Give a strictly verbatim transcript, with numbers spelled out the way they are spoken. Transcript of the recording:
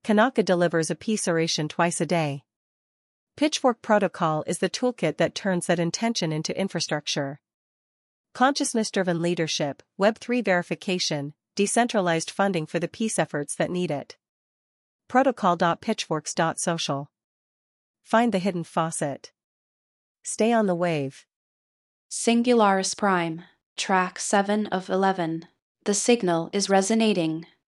Kanaka delivers a peace oration twice a day. Pitchfork Protocol is the toolkit that turns that intention into infrastructure. Consciousness-driven leadership, Web three verification, decentralized funding for the peace efforts that need it. protocol dot pitchforks dot social. Find the hidden faucet. Stay on the wave. Singularis Prime, track seven of eleven. The signal is resonating.